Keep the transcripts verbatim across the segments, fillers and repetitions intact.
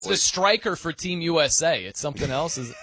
It's the striker for Team U S A. It's something else. Is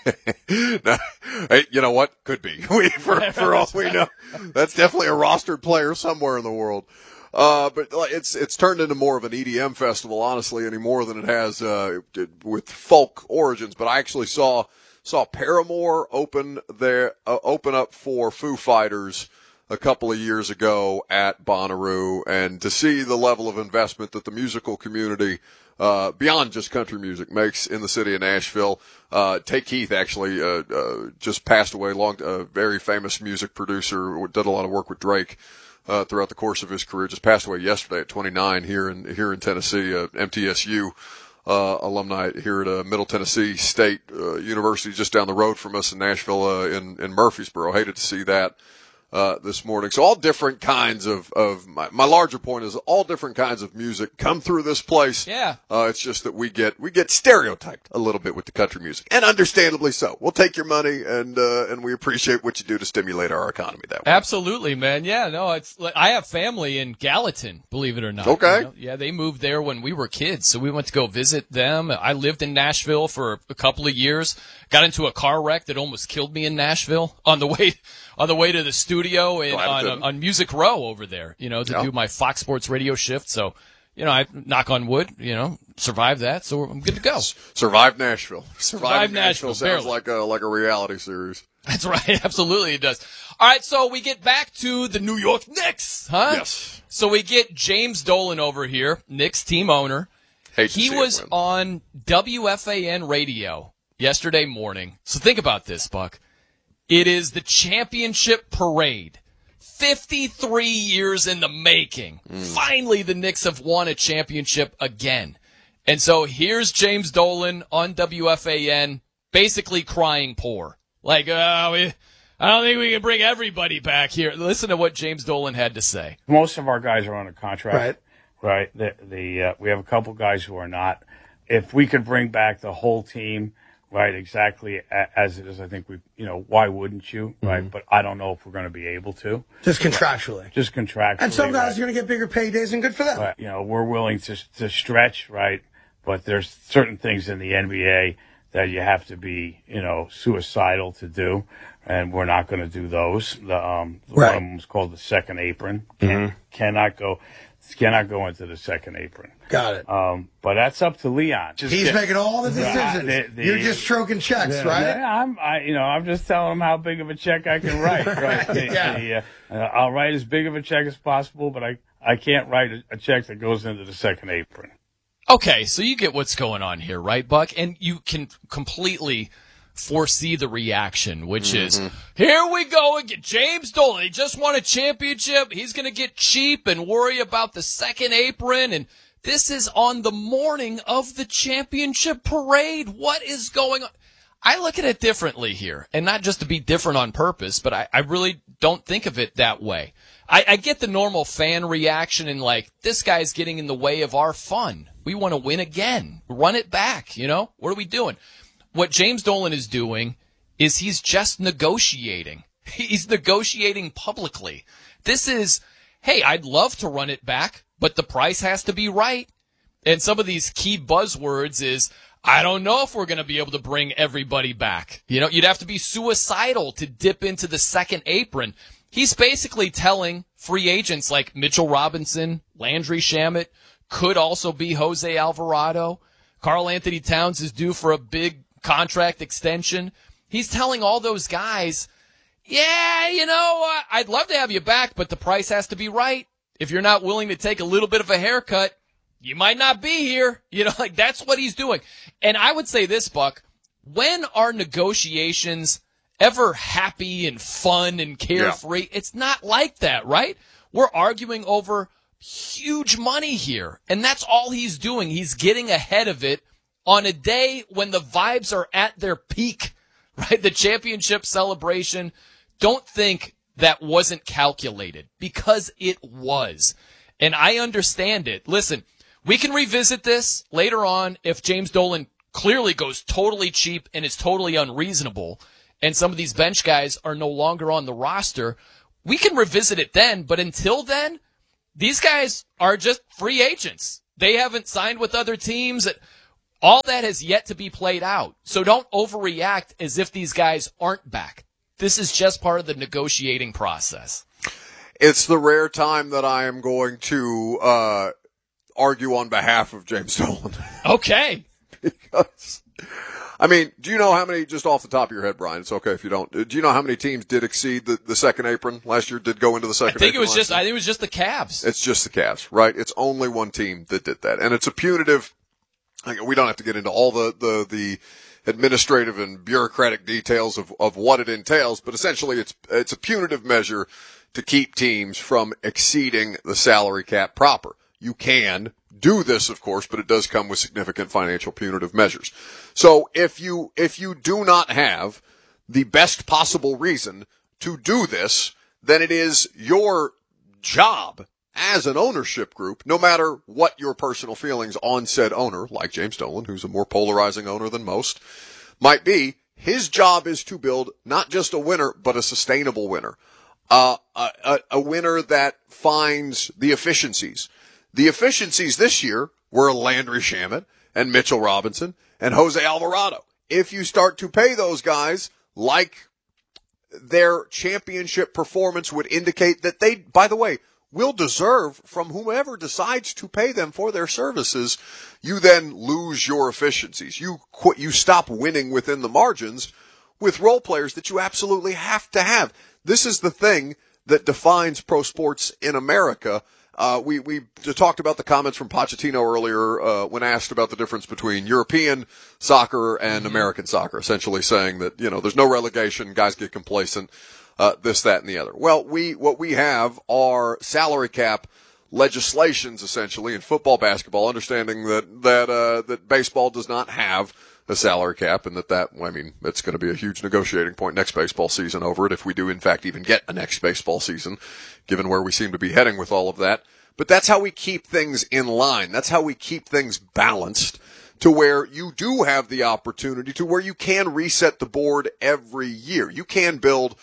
it? No, hey, you know what? Could be. We, for, for all we know, that's definitely a rostered player somewhere in the world. Uh, but it's, it's turned into more of an E D M festival, honestly, any more than it has, uh, with folk origins. But I actually saw, saw Paramore open their, uh, open up for Foo Fighters a couple of years ago at Bonnaroo, and to see the level of investment that the musical community, uh, beyond just country music, makes in the city of Nashville. Uh, Tay Keith actually, uh, uh, just passed away, long, uh, very famous music producer, did a lot of work with Drake. Uh, throughout the course of his career, just passed away yesterday at twenty-nine here in here in Tennessee. Uh, M T S U uh, alumni here at uh, Middle Tennessee State uh, University, just down the road from us in Nashville, uh, in in Murfreesboro. Hated to see that uh, this morning. So all different kinds of of my, my larger point is all different kinds of music come through this place. Yeah. Uh, it's just that we get we get stereotyped a little bit with the country music, and understandably so. We'll take your money, and uh, and we appreciate what you do to stimulate our economy that way. Absolutely, man. Yeah, no, it's. I have family in Gallatin, believe it or not. Okay. You know? Yeah, they moved there when we were kids, so we went to go visit them. I lived in Nashville for a couple of years. Got into a car wreck that almost killed me in Nashville on the way on the way to the studio and on, on Music Row over there. You know, to yep. do my Fox Sports radio shift. So, you know, I knock on wood. You know, survived that, so I'm good to go. Survive Nashville. Survive, Survive Nashville, Nashville sounds barely. like a like a reality series. That's right. Absolutely, it does. All right, so we get back to the New York Knicks, huh? Yes. So we get James Dolan over here, Knicks team owner. Hate to He see was it win. on W F A N radio yesterday morning. So think about this, Buck. It is the championship parade. fifty-three years in the making. Mm. Finally, the Knicks have won a championship again. And so here's James Dolan on W F A N, basically crying poor. Like, uh, we, I don't think we can bring everybody back here. Listen to what James Dolan had to say. Most of our guys are on a contract. Right. Right. The, the uh, we have a couple guys who are not. If we could bring back the whole team, right, exactly a- as it is, I think we, you know, why wouldn't you, right? Mm-hmm. But I don't know if we're going to be able to. Just contractually. Just contractually. And some guys right? are going to get bigger paydays, and good for them. Right. You know, we're willing to to stretch, right? But there's certain things in the N B A that you have to be, you know, suicidal to do, and we're not going to do those. The um, Right. one of them is called the second apron. Mm-hmm. Cannot go. Cannot go into the second apron. Got it. Um, but that's up to Leon. Just He's get, making all the decisions. the, the, You're just stroking checks, yeah, right? Yeah, I'm, I, you know, I'm just telling him how big of a check I can write. Right? Yeah. The, uh, uh, I'll write as big of a check as possible, but I, I can't write a, a check that goes into the second apron. Okay, so you get what's going on here, right, Buck? And you can completely foresee the reaction, which mm-hmm. is, here we go again. James Dolan, he just won a championship. He's going to get cheap and worry about the second apron. And this is on the morning of the championship parade. What is going on? I look at it differently here, and not just to be different on purpose, but I, I really don't think of it that way. I, I get the normal fan reaction and like, this guy's getting in the way of our fun. We want to win again. Run it back, you know? What are we doing? What James Dolan is doing is he's just negotiating. He's negotiating publicly. This is, hey, I'd love to run it back, but the price has to be right. And some of these key buzzwords is, I don't know if we're going to be able to bring everybody back. You know, you'd have to be suicidal to dip into the second apron. He's basically telling free agents like Mitchell Robinson, Landry Shamet, could also be Jose Alvarado. Karl Anthony Towns is due for a big contract extension. He's telling all those guys, yeah, you know, uh, I'd love to have you back, but the price has to be right. If you're not willing to take a little bit of a haircut, you might not be here. You know, like that's what he's doing. And I would say this, Buck, when are negotiations ever happy and fun and carefree? Yeah. It's not like that, right? We're arguing over huge money here. And that's all he's doing. He's getting ahead of it on a day when the vibes are at their peak, right? The championship celebration. Don't think that wasn't calculated, because it was. And I understand it. Listen, we can revisit this later on if James Dolan clearly goes totally cheap and is totally unreasonable, and some of these bench guys are no longer on the roster. We can revisit it then, but until then, these guys are just free agents. They haven't signed with other teams. All that has yet to be played out. So don't overreact as if these guys aren't back. This is just part of the negotiating process. It's the rare time that I am going to uh, argue on behalf of James Dolan. Okay. Because, I mean, do you know how many, just off the top of your head, Brian, it's okay if you don't, do you know how many teams did exceed the, the second apron last year, did go into the second apron? I think it was just, year? I think it was just the Cavs. It's just the Cavs, right? It's only one team that did that. And it's a punitive, we don't have to get into all the, the, the administrative and bureaucratic details of, of what it entails, but essentially it's, it's a punitive measure to keep teams from exceeding the salary cap proper. You can do this, of course, but it does come with significant financial punitive measures. So if you, if you do not have the best possible reason to do this, then it is your job as an ownership group, no matter what your personal feelings on said owner, like James Dolan, who's a more polarizing owner than most, might be, his job is to build not just a winner, but a sustainable winner. Uh, a, a winner that finds the efficiencies. The efficiencies this year were Landry Shamet and Mitchell Robinson and Jose Alvarado. If you start to pay those guys like their championship performance would indicate that they, by the way, will deserve from whomever decides to pay them for their services, you then lose your efficiencies. You quit, you stop winning within the margins with role players that you absolutely have to have. This is the thing that defines pro sports in America. Uh, we, we talked about the comments from Pochettino earlier, uh, when asked about the difference between European soccer and American soccer, essentially saying that, you know, there's no relegation, guys get complacent. Uh, this, that, and the other. Well, we, what we have are salary cap legislations, essentially, in football, basketball, understanding that, that, uh, that baseball does not have a salary cap and that that, I mean, it's going to be a huge negotiating point next baseball season over it if we do, in fact, even get a next baseball season, given where we seem to be heading with all of that. But that's how we keep things in line. That's how we keep things balanced to where you do have the opportunity to where you can reset the board every year. You can build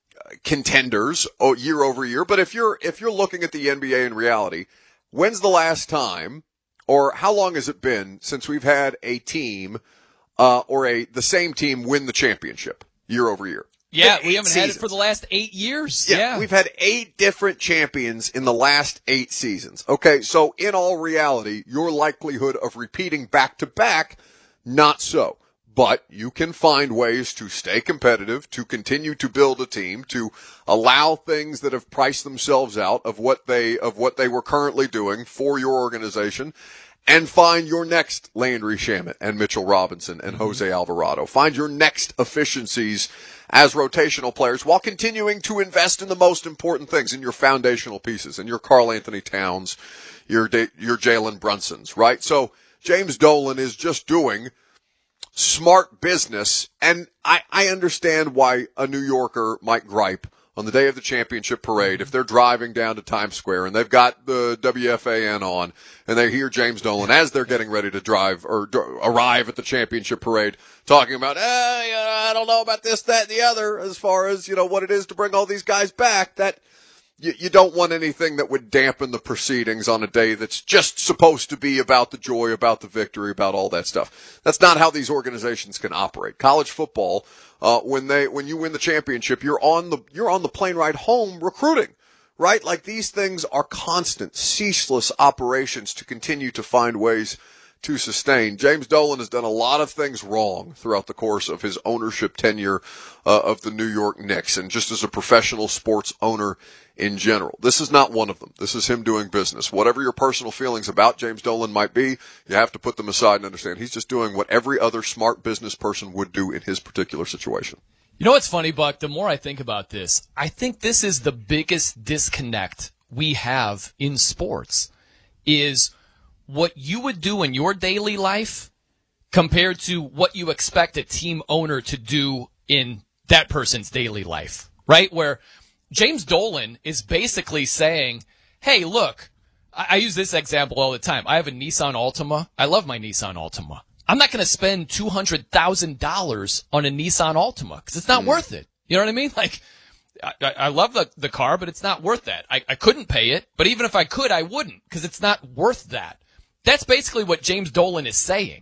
contenders year over year. But if you're, if you're looking at the N B A in reality, when's the last time or how long has it been since we've had a team, uh, or a, the same team win the championship year over year? Yeah, we haven't had it for the last eight years. Yeah, yeah. We've had eight different champions in the last eight seasons. Okay. So in all reality, your likelihood of repeating back to back, not so. But you can find ways to stay competitive, to continue to build a team, to allow things that have priced themselves out of what they, of what they were currently doing for your organization, and find your next Landry Shamet and Mitchell Robinson and Jose Alvarado. Find your next efficiencies as rotational players while continuing to invest in the most important things, in your foundational pieces, in your Karl Anthony Towns, your, your Jalen Brunsons, right? So James Dolan is just doing smart business, and I, I understand why a New Yorker might gripe on the day of the championship parade if they're driving down to Times Square and they've got the W F A N on and they hear James Dolan as they're getting ready to drive or d- arrive at the championship parade talking about, eh, you know, I don't know about this, that, and the other as far as, you know, what it is to bring all these guys back. That You, you don't want anything that would dampen the proceedings on a day that's just supposed to be about the joy, about the victory, about all that stuff. That's not how these organizations can operate. College football, uh, when they, when you win the championship, you're on the, you're on the plane ride home recruiting, right? Like these things are constant, ceaseless operations to continue to find ways to sustain. James Dolan has done a lot of things wrong throughout the course of his ownership tenure uh, of the New York Knicks, and just as a professional sports owner in general. This is not one of them. This is him doing business. Whatever your personal feelings about James Dolan might be, you have to put them aside and understand he's just doing what every other smart business person would do in his particular situation. You know what's funny, Buck? The more I think about this, I think this is the biggest disconnect we have in sports, is what you would do in your daily life compared to what you expect a team owner to do in that person's daily life, right? Where James Dolan is basically saying, hey, look, I, I use this example all the time. I have a Nissan Altima. I love my Nissan Altima. I'm not going to spend two hundred thousand dollars on a Nissan Altima because it's not mm. worth it. You know what I mean? Like, I, I love the, the car, but it's not worth that. I, I couldn't pay it, but even if I could, I wouldn't because it's not worth that. That's basically what James Dolan is saying.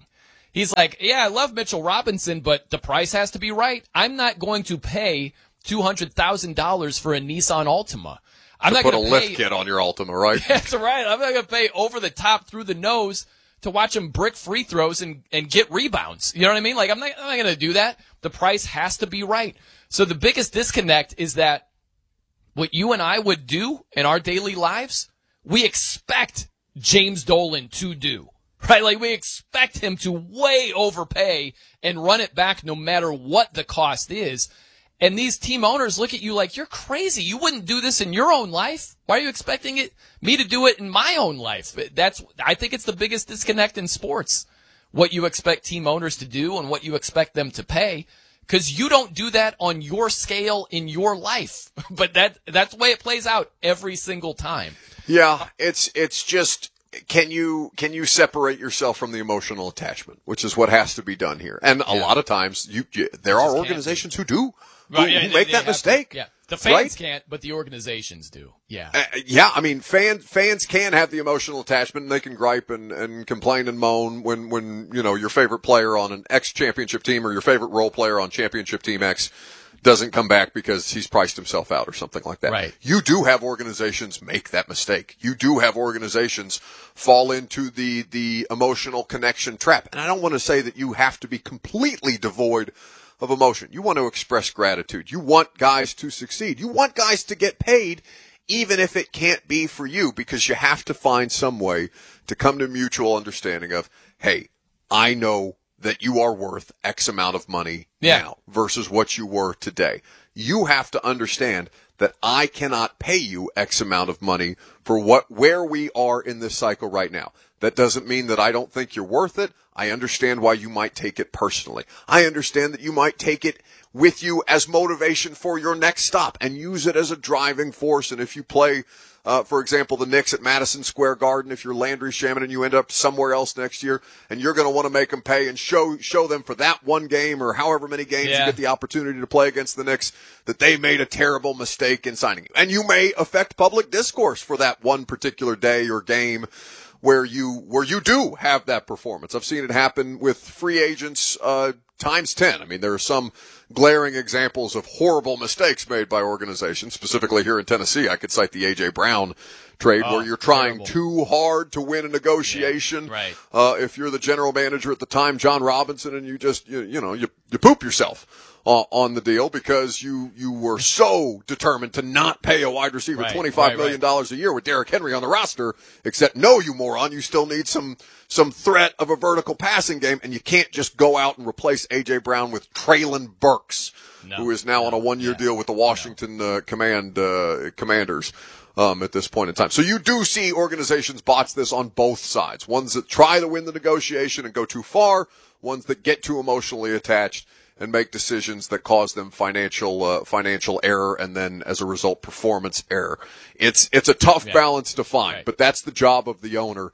He's like, yeah, I love Mitchell Robinson, but the price has to be right. I'm not going to pay two hundred thousand dollars for a Nissan Altima. I'm to not put a gonna lift pay, kit on your Altima, right? That's right. I'm not going to pay over the top through the nose to watch him brick free throws and, and get rebounds. You know what I mean? Like, I'm not, I'm not going to do that. The price has to be right. So the biggest disconnect is that what you and I would do in our daily lives, we expect James Dolan to do. Right? Like, we expect him to way overpay and run it back no matter what the cost is. And these team owners look at you like, you're crazy. You wouldn't do this in your own life. Why are you expecting it, me to do it in my own life? That's, I think it's the biggest disconnect in sports. What you expect team owners to do and what you expect them to pay. Because you don't do that on your scale in your life. But that, that's the way it plays out every single time. Yeah, it's, it's just, Can you can you separate yourself from the emotional attachment, which is what has to be done here? And a yeah. lot of times, you, you there are organizations who do who, right, yeah, who they, make they that mistake. To, yeah, the fans right? can't, but the organizations do. Yeah, uh, yeah. I mean, fans fans can have the emotional attachment, and they can gripe and, and complain and moan when when you know your favorite player on an X championship team or your favorite role player on championship team X doesn't come back because he's priced himself out or something like that. Right. You do have organizations make that mistake. You do have organizations fall into the, the emotional connection trap. And I don't want to say that you have to be completely devoid of emotion. You want to express gratitude. You want guys to succeed. You want guys to get paid even if it can't be for you, because you have to find some way to come to mutual understanding of, hey, I know that you are worth X amount of money yeah. now versus what you were today. You have to understand that I cannot pay you X amount of money for what, where we are in this cycle right now. That doesn't mean that I don't think you're worth it. I understand why you might take it personally. I understand that you might take it with you as motivation for your next stop and use it as a driving force. And if you play, Uh, for example, the Knicks at Madison Square Garden, if you're Landry Shaman and you end up somewhere else next year and you're going to want to make them pay and show show them for that one game or however many games yeah. you get the opportunity to play against the Knicks that they made a terrible mistake in signing you. And you may affect public discourse for that one particular day or game where you where you do have that performance. I've seen it happen with free agents uh times ten. I mean, there are some glaring examples of horrible mistakes made by organizations, specifically here in Tennessee. I could cite the A J. Brown trade oh, where you're trying terrible. too hard to win a negotiation. Yeah, right. Uh, if you're the general manager at the time, John Robinson, and you just, you, you know, you, you poop yourself uh, on the deal because you, you were so determined to not pay a wide receiver right, twenty-five right, million dollars right. a year with Derrick Henry on the roster, except no, you moron, you still need some, some threat of a vertical passing game, and you can't just go out and replace A J. Brown with Traylon Burks, no, who is now no, on a one-year yeah, deal with the Washington uh, Command uh, Commanders um, at this point in time. So you do see organizations botch this on both sides, ones that try to win the negotiation and go too far, ones that get too emotionally attached and make decisions that cause them financial uh, financial error and then, as a result, performance error. It's it's a tough yeah. balance to find, right. but that's the job of the owner,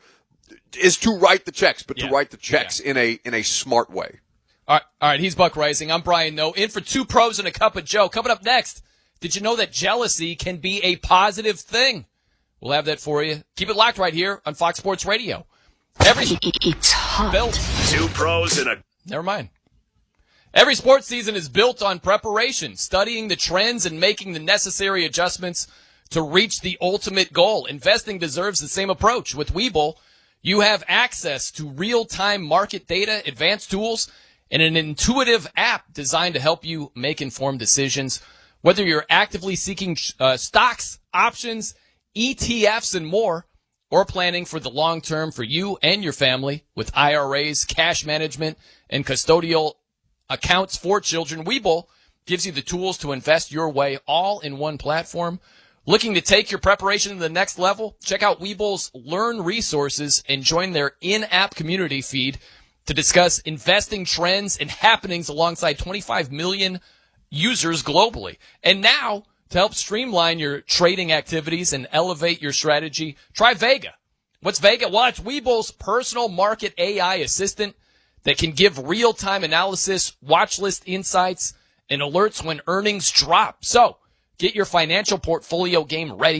is to write the checks, but yeah. to write the checks yeah. in a in a smart way. All right, all right, he's Buck Rising. I'm Brian Noe, in for two pros and a cup of Joe. Coming up next, did you know that jealousy can be a positive thing? We'll have that for you. Keep it locked right here on Fox Sports Radio. Every it's hot. built. Two pros and a... Never mind. Every sports season is built on preparation, studying the trends and making the necessary adjustments to reach the ultimate goal. Investing deserves the same approach. With Webull, you have access to real-time market data, advanced tools, and an intuitive app designed to help you make informed decisions. Whether you're actively seeking uh, stocks, options, E T Fs, and more, or planning for the long term for you and your family with I R As, cash management, and custodial accounts for children, Webull gives you the tools to invest your way all in one platform. Looking to take your preparation to the next level? Check out Webull's Learn resources and join their in-app community feed to discuss investing trends and happenings alongside twenty-five million users globally. And now, to help streamline your trading activities and elevate your strategy, try Vega. What's Vega? Well, it's Webull's personal market A I assistant that can give real-time analysis, watch list insights, and alerts when earnings drop. So, get your financial portfolio game ready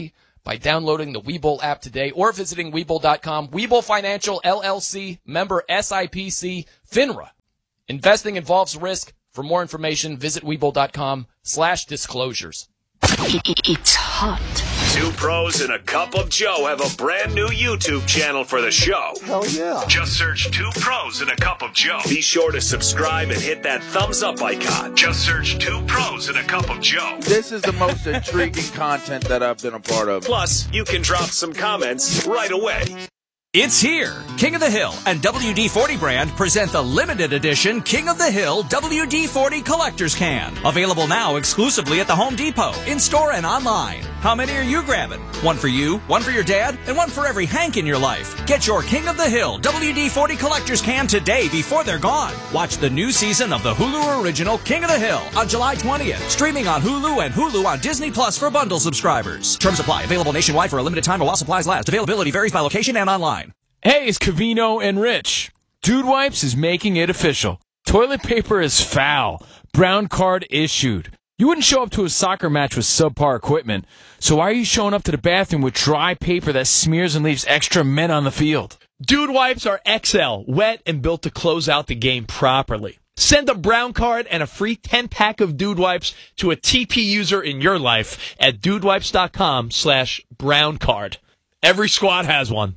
by downloading the Webull app today or visiting Webull dot com. Webull Financial, L L C, member S I P C, FINRA. Investing involves risk. For more information, visit Webull dot com slash disclosures. It's hot. Two pros and a cup of Joe have a brand new YouTube channel for the show. Hell yeah. Just search Two Pros and a Cup of Joe. Be sure to subscribe and hit that thumbs up icon. Just search Two Pros and a Cup of Joe. This is the most intriguing content that I've been a part of. Plus, you can drop some comments right away. It's here. King of the Hill and W D forty brand present the limited edition King of the Hill W D forty Collector's Can. Available now exclusively at the Home Depot, in-store and online. How many are you grabbing? One for you, one for your dad, and one for every Hank in your life. Get your King of the Hill W D forty Collector's Can today before they're gone. Watch the new season of the Hulu original King of the Hill on July twentieth. Streaming on Hulu and Hulu on Disney Plus for bundle subscribers. Terms apply. Available nationwide for a limited time while supplies last. Availability varies by location and online. Hey, it's Covino and Rich. Dude Wipes is making it official. Toilet paper is foul. Brown card issued. You wouldn't show up to a soccer match with subpar equipment, so why are you showing up to the bathroom with dry paper that smears and leaves extra men on the field? Dude Wipes are X L, wet and built to close out the game properly. Send a brown card and a free ten-pack of Dude Wipes to a T P user in your life at dudewipes.com slash brown card. Every squad has one.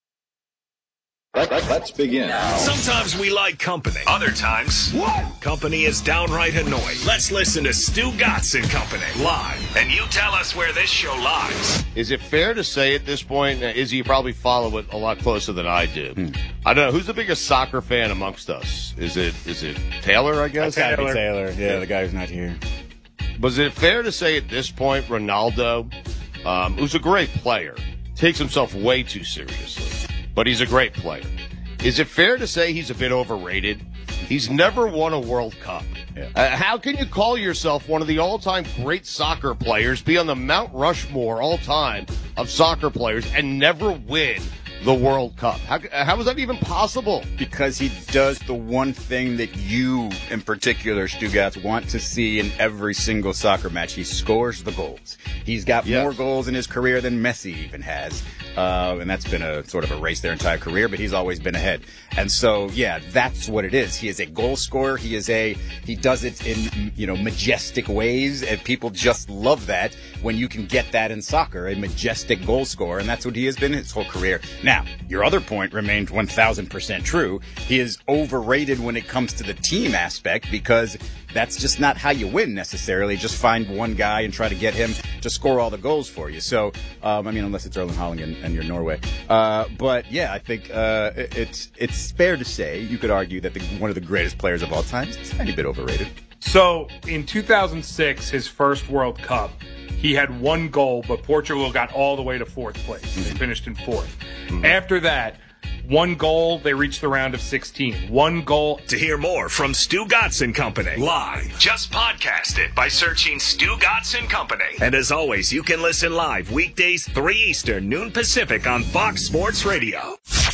Let, let, let's begin. Sometimes we like company. Other times, what? Company is downright annoying. Let's listen to Stu Gatz and Company live, and you tell us where this show lies. Is it fair to say at this point, uh, Izzy, you probably follow it a lot closer than I do. Hmm. I don't know, who's the biggest soccer fan amongst us? Is it is it Taylor, I guess? It's gotta be Taylor. Yeah, the guy who's not here. But is it fair to say at this point, Ronaldo, um, who's a great player, takes himself way too seriously? But he's a great player. Is it fair to say he's a bit overrated? He's never won a World Cup. Yeah. Uh, how can you call yourself one of the all-time great soccer players, be on the Mount Rushmore all-time of soccer players, and never win the World Cup? How, how is that even possible? Because he does the one thing that you, in particular, Stugatz, want to see in every single soccer match. He scores the goals. He's got yes. more goals in his career than Messi even has. Uh, and that's been a sort of a race their entire career, but he's always been ahead. And so, yeah, that's what it is. He is a goal scorer. He is a, he does it in, you know, majestic ways, and people just love that when you can get that in soccer, a majestic goal scorer, and that's what he has been his whole career. Now, your other point remains one thousand percent true. He is overrated when it comes to the team aspect because that's just not how you win necessarily. Just find one guy and try to get him to score all the goals for you. So, um, I mean, unless it's Erling Haaland and, and you're Norway. Uh, but yeah, I think uh, it, it's it's fair to say you could argue that the, one of the greatest players of all time is a tiny bit overrated. So in two thousand six, his first World Cup, he had one goal, but Portugal got all the way to fourth place. Mm-hmm. They finished in fourth. Mm-hmm. After that, one goal, they reached the round of sixteen. One goal. To hear more from Stu Gatz and Company live, just podcast it by searching Stu Gatz and Company. And as always, you can listen live weekdays three Eastern, noon Pacific on Fox Sports Radio.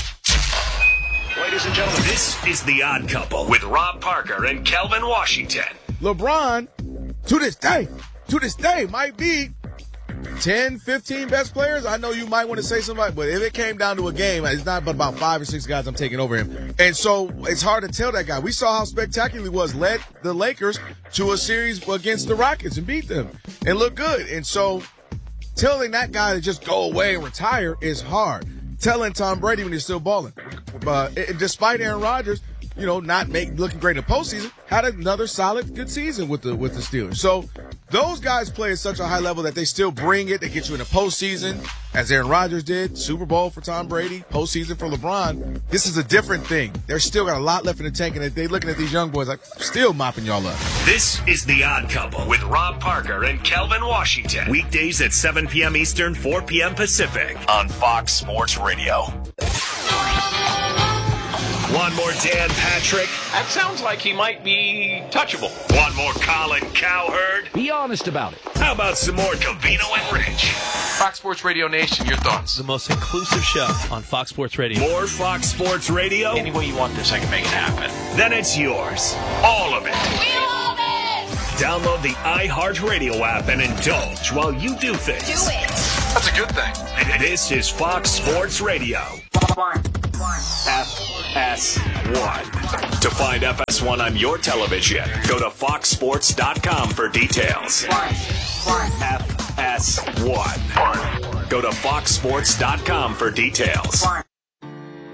Ladies and gentlemen, this is The Odd Couple with Rob Parker and Kelvin Washington. LeBron, to this day, to this day, might be ten, fifteen best players. I know you might want to say somebody, but if it came down to a game, it's not but about five or six guys I'm taking over him. And so it's hard to tell that guy. We saw how spectacular he was, led the Lakers to a series against the Rockets and beat them and look good. And so telling that guy to just go away and retire is hard. Telling Tom Brady when he's still balling. Uh, it, despite Aaron Rodgers, you know, not make, looking great in the postseason, had another solid, good season with the with the Steelers. So those guys play at such a high level that they still bring it. They get you in the postseason, as Aaron Rodgers did, Super Bowl for Tom Brady, postseason for LeBron. This is a different thing. They're still got a lot left in the tank, and they're looking at these young boys like, still mopping y'all up. This is The Odd Couple with Rob Parker and Kelvin Washington. Weekdays at seven p.m. Eastern, four p.m. Pacific on Fox Sports Radio. One more Dan Patrick. That sounds like he might be touchable. One more Colin Cowherd. Be honest about it. How about some more Covino and Rich? Fox Sports Radio Nation, your thoughts? The most inclusive show on Fox Sports Radio. More Fox Sports Radio? Any way you want this, I can make it happen. Then it's yours. All of it. We love it! Download the iHeartRadio app and indulge while you do things. Do it! That's a good thing. This is Fox Sports Radio. F S one. To find F S one on your television, go to fox sports dot com for details. F S one. Go to fox sports dot com for details.